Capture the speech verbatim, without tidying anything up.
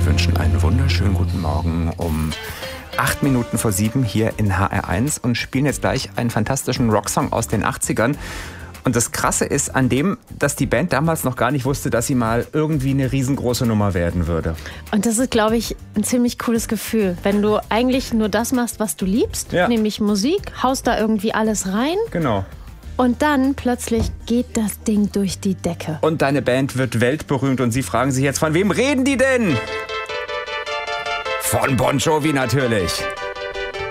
wünschen einen wunderschönen guten Morgen um acht Minuten vor sieben hier in H R eins und spielen jetzt gleich einen fantastischen Rocksong aus den achtzigern. Und das Krasse ist an dem, dass die Band damals noch gar nicht wusste, dass sie mal irgendwie eine riesengroße Nummer werden würde. Und das ist, glaube ich, ein ziemlich cooles Gefühl, wenn du eigentlich nur das machst, was du liebst, ja. nämlich Musik, haust da irgendwie alles rein. Genau. Und dann plötzlich geht das Ding durch die Decke. Und deine Band wird weltberühmt und sie fragen sich jetzt, von wem reden die denn? Von Bon Jovi natürlich.